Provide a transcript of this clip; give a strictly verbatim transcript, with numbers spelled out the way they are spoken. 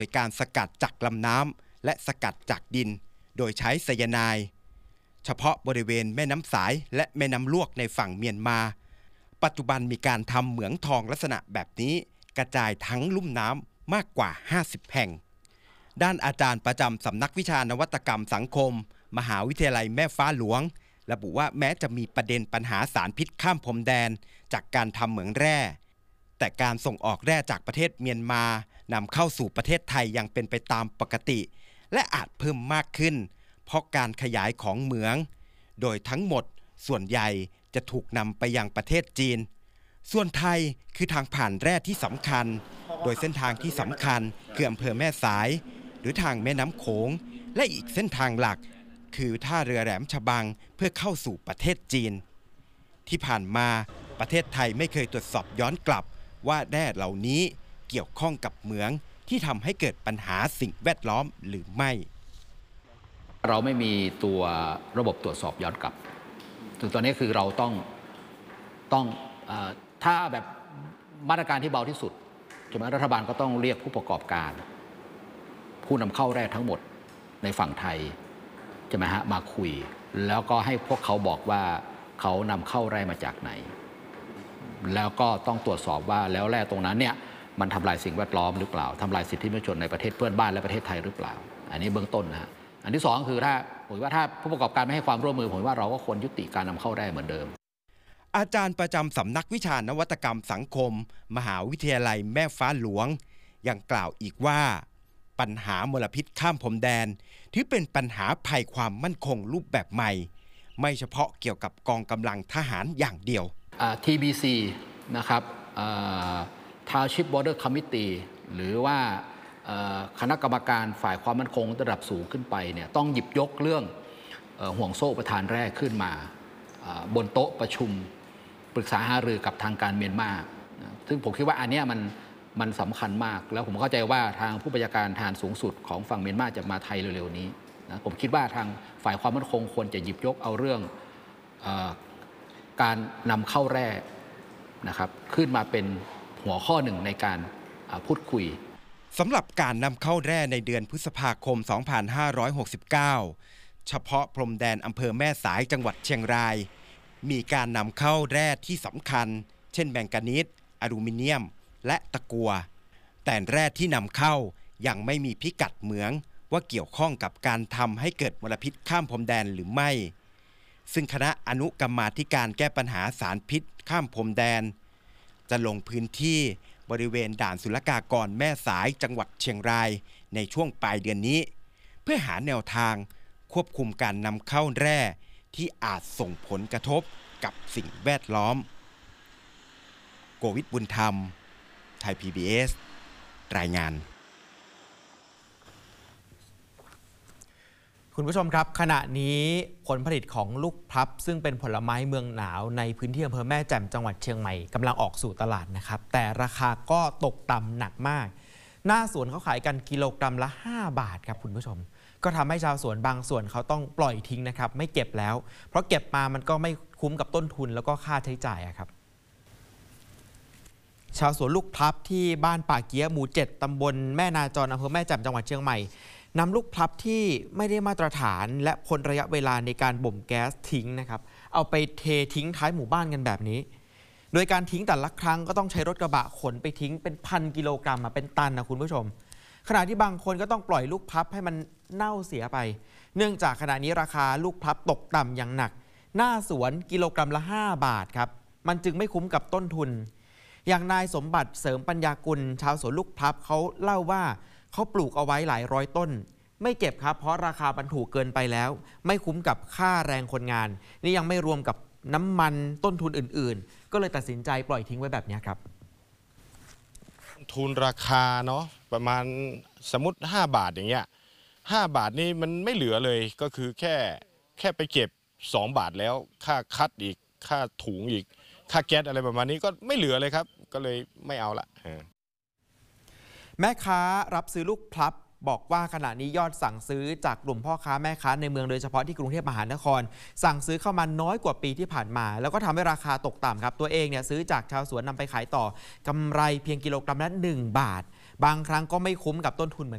โดยการสกัดจากลำน้ำและสกัดจากดินโดยใช้ไซยาไนด์เฉพาะบริเวณแม่น้ำสายและแม่น้ำลวกในฝั่งเมียนมาปัจจุบันมีการทำเหมืองทองลักษณะแบบนี้กระจายทั้งลุ่มน้ำมากกว่าห้าสิบแห่งด้านอาจารย์ประจำสำนักวิชานวัตกรรมสังคมมหาวิทยาลัยแม่ฟ้าหลวงระบุว่าแม้จะมีประเด็นปัญหาสารพิษข้ามพรมแดนจากการทำเหมืองแร่แต่การส่งออกแร่จากประเทศเมียนมานำเข้าสู่ประเทศไทยยังเป็นไปตามปกติและอาจเพิ่มมากขึ้นเพราะการขยายของเหมืองโดยทั้งหมดส่วนใหญ่จะถูกนำไปยังประเทศจีนส่วนไทยคือทางผ่านแร่ที่สำคัญโดยเส้นทางที่สำคัญคืออำเภอแม่สายหรือทางแม่น้ำโขงและอีกเส้นทางหลักคือท่าเรือแหลมฉบังเพื่อเข้าสู่ประเทศจีนที่ผ่านมาประเทศไทยไม่เคยตรวจสอบย้อนกลับว่าแร่เหล่านี้เกี่ยวข้องกับเหมืองที่ทำให้เกิดปัญหาสิ่งแวดล้อมหรือไม่เราไม่มีตัวระบบตรวจสอบย้อนกลับถึงตอนนี้คือเราต้องต้องเอ่อถ้าแบบมาตรการที่เบาที่สุดใช่ไหมรัฐบาลก็ต้องเรียกผู้ประกอบการผู้นำเข้าแร่ทั้งหมดในฝั่งไทยใช่ไหมฮะมาคุยแล้วก็ให้พวกเขาบอกว่าเขานำเข้าแร่มาจากไหนแล้วก็ต้องตรวจสอบว่าแล้วแร่ตรงนั้นเนี่ยมันทำลายสิ่งแวดล้อมหรือเปล่าทำลายสิทธิมนุษยชนในประเทศเพื่อนบ้านและประเทศไทยหรือเปล่าอันนี้เบื้องต้นนะฮะอันที่สองคือถ้าผมว่าถ้าผู้ประกอบการไม่ให้ความร่วมมือผมว่าเราก็ควรยุติการนำเข้าแร่เหมือนเดิมอาจารย์ประจำสำนักวิชานวัตกรรมสังคมมหาวิทยาลัยแม่ฟ้าหลวงยังกล่าวอีกว่าปัญหามลพิษข้ามพรมแดนถือเป็นปัญหาภัยความมั่นคงรูปแบบใหม่ไม่เฉพาะเกี่ยวกับกองกำลังทหารอย่างเดียวที บี ซี นะครับ Township Border Committee หรือว่าคณะกรรมการฝ่ายความมั่นคงระดับสูงขึ้นไปเนี่ยต้องหยิบยกเรื่องห่วงโซ่อุปทานแรกขึ้นมาบนโต๊ะประชุมปรึกษาหารือกับทางการเมียนมาซึ่งผมคิดว่าอันนี้มันมันสำคัญมากแล้วผมเข้าใจว่าทางผู้บัญชาการทหารสูงสุดของฝั่งเมียนมาจะมาไทยเร็วๆนี้นะผมคิดว่าทางฝ่ายความมั่นคงควรจะหยิบยกเอาเรื่องเอ่อการนำเข้าแร่นะครับขึ้นมาเป็นหัวข้อหนึ่งในการพูดคุยสำหรับการนำเข้าแร่ในเดือนพฤษภาคม สองพันห้าร้อยหกสิบเก้า เฉพาะพรมแดนอำเภอแม่สายจังหวัดเชียงรายมีการนำเข้าแร่ที่สำคัญเช่นแมงกานีสอลูมิเนียมและตะกั่วแต่แร่ที่นำเข้ายังไม่มีพิกัดเหมืองว่าเกี่ยวข้องกับการทำให้เกิดมลพิษข้ามพรมแดนหรือไม่ซึ่งคณะอนุกรรมาธิการแก้ปัญหาสารพิษข้ามพรมแดนจะลงพื้นที่บริเวณด่านศุลกากรแม่สายจังหวัดเชียงรายในช่วงปลายเดือนนี้เพื่อหาแนวทางควบคุมการนำเข้าแร่ที่อาจส่งผลกระทบกับสิ่งแวดล้อมโกวิทบุญธรรมไทย พี บี เอส รายงานคุณผู้ชมครับขณะนี้ผลผลิตของลูกพลับซึ่งเป็นผลไม้เมืองหนาวในพื้นที่อำเภอแม่แจ่มจังหวัดเชียงใหม่กำลังออกสู่ตลาดนะครับแต่ราคาก็ตกต่ำหนักมากหน้าสวนเขาขายกันกิโลกรัมละห้าบาทครับคุณผู้ชมก็ทำให้ชาวสวนบางส่วนเขาต้องปล่อยทิ้งนะครับไม่เก็บแล้วเพราะเก็บมามันก็ไม่คุ้มกับต้นทุนแล้วก็ค่าใช้จ่ายครับชาวสวนลูกพลับที่บ้านป่าเกี้ยหมู่เจ็ดตำบลแม่นาจรอำเภอแม่แจ่มจังหวัดเชียงใหม่นำลูกพลับที่ไม่ได้มาตรฐานและพ้นระยะเวลาในการบ่มแก๊สทิ้งนะครับเอาไปเททิ้งท้ายหมู่บ้านกันแบบนี้โดยการทิ้งแต่ละครั้งก็ต้องใช้รถกระบะขนไปทิ้งเป็นพันกิโลกรัมมาเป็นตันนะคุณผู้ชมขณะที่บางคนก็ต้องปล่อยลูกพลับให้มันเน่าเสียไปเนื่องจากขณะนี้ราคาลูกพลับตกต่ำอย่างหนักหน้าสวนกิโลกรัมละห้าบาทครับมันจึงไม่คุ้มกับต้นทุนอย่างนายสมบัติเสริมปัญญากุลชาวสวนลูกพลับเขาเล่าว่าเขาปลูกเอาไว้หลายร้อยต้นไม่เก็บครับเพราะราคามันถูกเกินไปแล้วไม่คุ้มกับค่าแรงคนงานนี่ยังไม่รวมกับน้ำมันต้นทุนอื่นๆก็เลยตัดสินใจปล่อยทิ้งไว้แบบนี้ครับทุนราคาเนาะประมาณสมมติห้าบาทอย่างเงี้ยห้าบาทนี่มันไม่เหลือเลยก็คือแค่แค่ไปเก็บสองบาทแล้วค่าคัดอีกค่าถุงอีกค่าแก๊สอะไรประมาณนี้ก็ไม่เหลือเลยครับก็เลยไม่เอาละแม่ค้ารับซื้อลูกพลับบอกว่าขณะนี้ยอดสั่งซื้อจากกลุ่มพ่อค้าแม่ค้าในเมืองโดยเฉพาะที่กรุงเทพมหานครสั่งซื้อเข้ามาน้อยกว่าปีที่ผ่านมาแล้วก็ทำให้ราคาตกต่ำครับตัวเองเนี่ยซื้อจากชาวสวนนำไปขายต่อกำไรเพียงกิโลกรัมละหนึ่งบาทบางครั้งก็ไม่คุ้มกับต้นทุนเหมือน